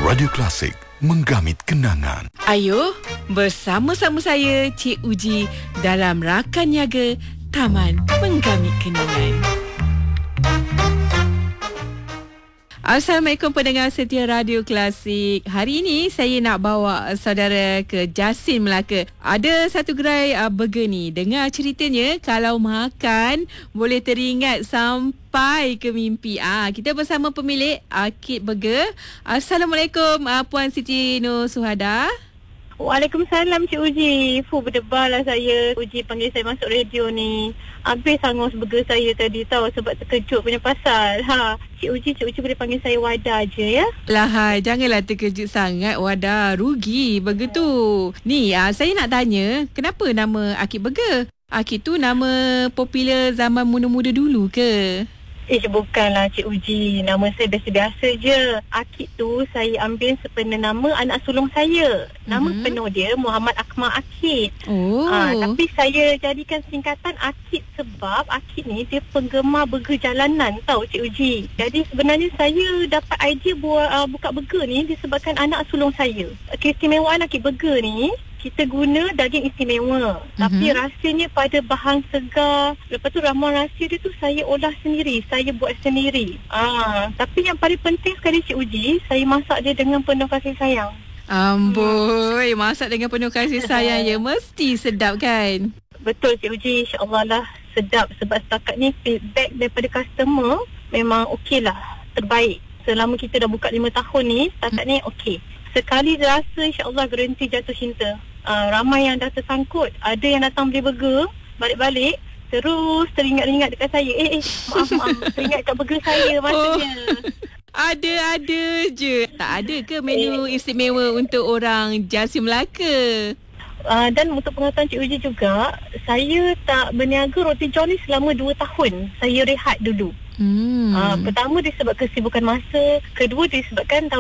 Radio Klasik, menggamit kenangan. Ayo, bersama-sama saya, Cik Uji, dalam Rakan Niaga Taman Menggamit Kenangan. Assalamualaikum pendengar setia Radio Klasik. Hari ini saya nak bawa saudara ke Jasin, Melaka. Ada satu gerai burger ni. Dengar ceritanya, kalau makan boleh teringat sampai ke mimpi. Kita bersama pemilik Akid Burger. Assalamualaikum Puan Siti Nur Suhada. Waalaikumsalam Cik Uji. Berdebar lah saya. Uji panggil saya masuk radio ni. Habis hangus burger saya tadi tahu sebab terkejut punya pasal. Cik Uji boleh panggil saya Wada je ya. Lah, janganlah terkejut sangat Wada. Rugi burger tu. Ni, saya nak tanya, kenapa nama Akid Burger? Akid tu nama popular zaman muda-muda dulu ke? Bukanlah Cik Uji. Nama saya biasa-biasa je. Akid tu saya ambil sepenuh nama anak sulung saya. Nama penuh dia Muhammad Akmal Akid. Tapi saya jadikan singkatan Akid sebab Akid ni dia penggemar burger jalanan tahu Cik Uji. Jadi sebenarnya saya dapat idea buat buka burger ni disebabkan anak sulung saya. Keistimewaan Akid Burger ni, kita guna daging istimewa. Tapi rasanya pada bahan segar. Lepas tu ramuan rahsia dia tu saya olah sendiri. Saya buat sendiri. Tapi yang paling penting sekali Cik Uji, saya masak dia dengan penuh kasih sayang. Amboi, masak dengan penuh kasih sayang ya. Mesti sedap kan? Betul Cik Uji, insyaAllah lah sedap. Sebab setakat ni feedback daripada customer memang okey lah, terbaik. Selama kita dah buka 5 tahun ni, setakat ni okey. Sekali rasa insyaAllah garanti jatuh cinta. Ramai yang dah tersangkut. Ada yang datang beli burger, balik-balik terus teringat-ingat dekat saya. Maaf, teringat kat burger saya maksudnya. Ada je. Tak ada ke menu istimewa untuk orang Jasin, Melaka? Dan untuk pengetahuan Cik Uji juga, saya tak berniaga roti john ni selama 2 tahun. Saya rehat dulu. Pertama disebabkan kesibukan masa. Kedua disebabkan